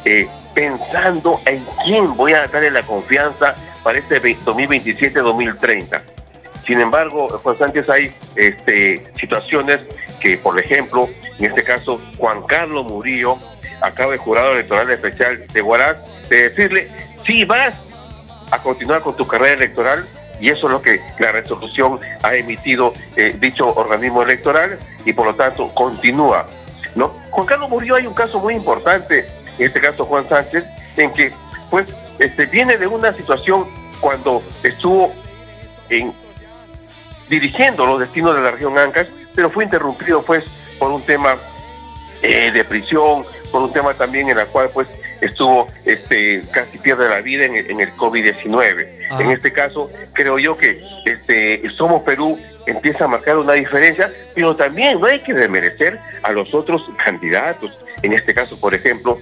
pensando en quién voy a darle la confianza para este 2027-2030. Sin embargo, Juan Sánchez, hay situaciones que, por ejemplo, en este caso, Juan Carlos Murillo acaba de jurado electoral especial de Huaraz de decirle, sí, vas a continuar con tu carrera electoral, y eso es lo que la resolución ha emitido dicho organismo electoral, y por lo tanto continúa, ¿no? Juan Carlos Murillo, hay un caso muy importante, en este caso Juan Sánchez, en que pues viene de una situación cuando estuvo dirigiendo los destinos de la región Ancash, pero fue interrumpido pues por un tema de prisión, por un tema también en el cual pues estuvo casi pierde la vida en el COVID-19. En este caso creo yo que Somos Perú empieza a marcar una diferencia, pero también no hay que desmerecer a los otros candidatos. En este caso, por ejemplo,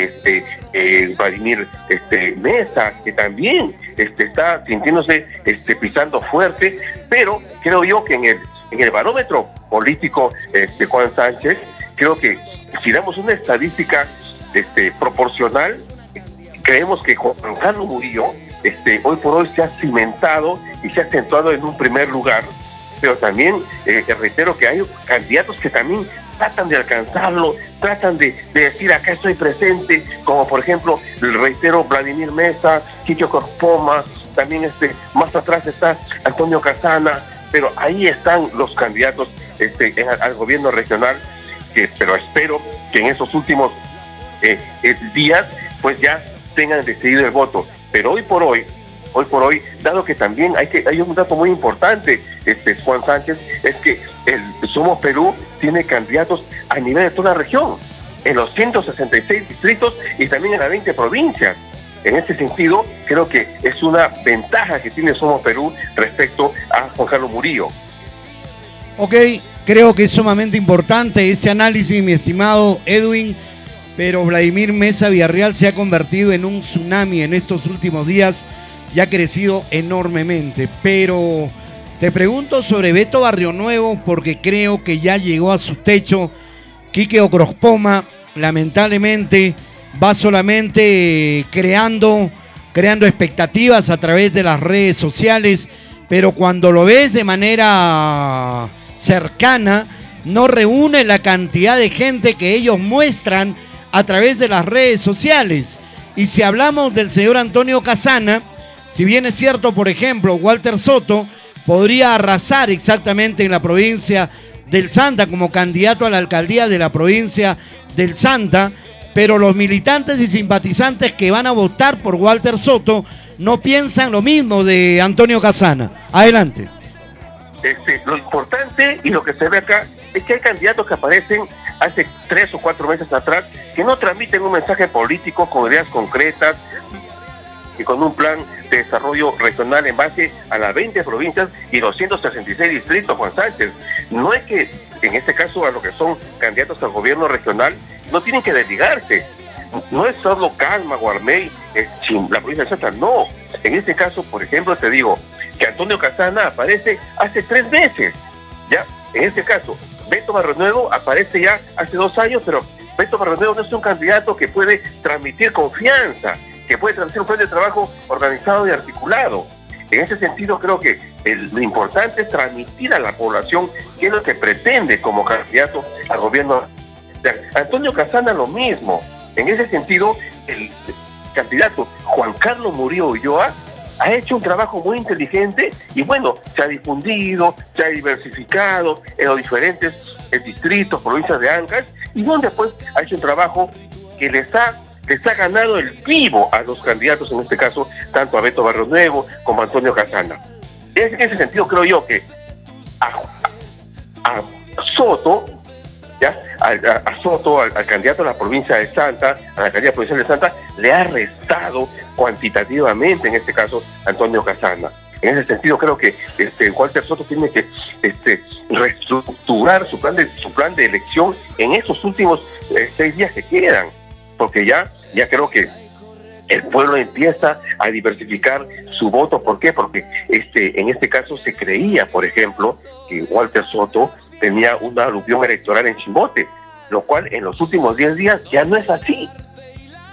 Vladimir Mesa, que también está sintiéndose pisando fuerte, pero creo yo que en el barómetro político Juan Sánchez, creo que si damos una estadística proporcional, creemos que Juan Carlos Murillo hoy por hoy se ha cimentado y se ha acentuado en un primer lugar, pero también reitero que hay candidatos que también tratan de alcanzarlo, tratan de decir acá estoy presente, como por ejemplo, reitero, Vladimir Mesa, Quique Ogrospoma, también más atrás está Antonio Casana, pero ahí están los candidatos al gobierno regional, pero espero que en esos últimos días pues ya tengan decidido el voto. Pero hoy por hoy, dado que también hay un dato muy importante, Juan Sánchez, es que el Somos Perú tiene candidatos a nivel de toda la región, en los 166 distritos y también en las 20 provincias. En ese sentido, creo que es una ventaja que tiene Somos Perú respecto a Juan Carlos Murillo. Ok, creo que es sumamente importante ese análisis, mi estimado Edwin, pero Vladimir Mesa Villarreal se ha convertido en un tsunami en estos últimos días y ha crecido enormemente. Pero te pregunto sobre Beto Barrionuevo, porque creo que ya llegó a su techo. Quique Ogrospoma, lamentablemente, va solamente creando expectativas a través de las redes sociales, pero cuando lo ves de manera cercana, no reúne la cantidad de gente que ellos muestran a través de las redes sociales. Y si hablamos del señor Antonio Casana, si bien es cierto, por ejemplo, Walter Soto podría arrasar exactamente en la provincia del Santa como candidato a la alcaldía de la provincia del Santa, pero los militantes y simpatizantes que van a votar por Walter Soto no piensan lo mismo de Antonio Casana. Adelante. Lo importante y lo que se ve acá es que hay candidatos que aparecen hace 3 o 4 meses atrás que no transmiten un mensaje político con ideas concretas y con un plan de desarrollo regional en base a las 20 provincias y los 166 distritos, Juan Sánchez. No es que, en este caso, a lo que son candidatos al gobierno regional, no tienen que desligarse. No es solo Calma, Guarmey, la provincia de Santa, no. En este caso, por ejemplo, te digo que Antonio Casana aparece hace 3 meses, ¿ya? En este caso, Beto Barrionuevo aparece ya hace 2 años, pero Beto Barrionuevo no es un candidato que puede transmitir confianza, que puede transmitir un plan de trabajo organizado y articulado. En ese sentido, creo que lo importante es transmitir a la población qué es lo que pretende como candidato al gobierno. Antonio Casana lo mismo. En ese sentido, el candidato Juan Carlos Murillo Ulloa ha hecho un trabajo muy inteligente y bueno, se ha difundido, se ha diversificado en los diferentes distritos, provincias de Ancash, y donde pues ha hecho un trabajo que les ha ganado el vivo a los candidatos, en este caso, tanto a Beto Barrionuevo como a Antonio Casana. En ese sentido creo yo que a Soto, ¿ya? A Soto, al candidato a la provincia de Santa, a la alcaldía provincial de Santa, le ha restado cuantitativamente, en este caso, Antonio Casana. En ese sentido creo que Walter Soto tiene que reestructurar su plan de elección en esos últimos 6 días que quedan, porque ya creo que el pueblo empieza a diversificar su voto. ¿Por qué? Porque en este caso se creía, por ejemplo, que Walter Soto tenía una aluvión electoral en Chimbote, lo cual en los últimos 10 días ya no es así.